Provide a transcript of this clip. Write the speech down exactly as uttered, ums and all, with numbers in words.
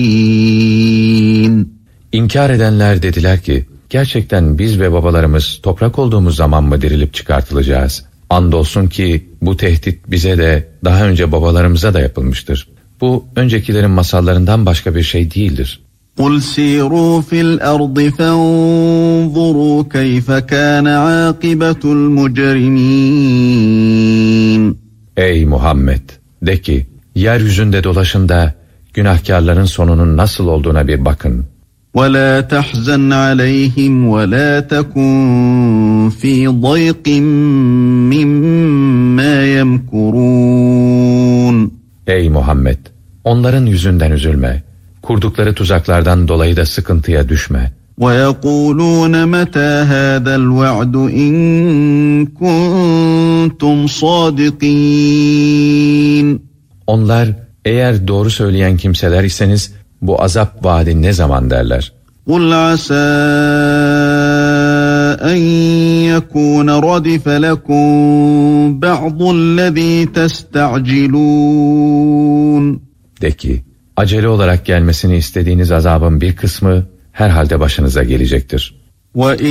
İnkar edenler dediler ki, gerçekten biz ve babalarımız toprak olduğumuz zaman mı dirilip çıkartılacağız? Andolsun ki bu tehdit bize de daha önce babalarımıza da yapılmıştır. Bu öncekilerin masallarından başka bir şey değildir. قُلْ سِيرُوا فِي الْأَرْضِ فَانْظُرُوا كَيْفَ كَانَ عَاقِبَةُ الْمُجْرِمِينَ. Ey Muhammed! De ki, yeryüzünde dolaşın da günahkarların sonunun nasıl olduğuna bir bakın. وَلَا تَحْزَنْ عَلَيْهِمْ وَلَا تَكُنْ فِي ضَيْقٍ مِّمَّا يَمْكُرُونَ. Ey Muhammed! Onların yüzünden üzülme. Kurdukları tuzaklardan dolayı da sıkıntıya düşme. وَيَقُولُونَ مَتَى هَذَا الْوَعْدُ إِن كُنتُمْ صَادِقِينَ. Onlar, eğer doğru söyleyen kimseler iseniz, bu azap vaadi ne zaman derler? قُلْ عَسَى أَنْ يَكُونَ رَدِفَ لَكُمْ بَعْضُ الَّذ۪ي تَسْتَعْجِلُونَ. De ki, acele olarak gelmesini istediğiniz azabın bir kısmı herhalde başınıza gelecektir.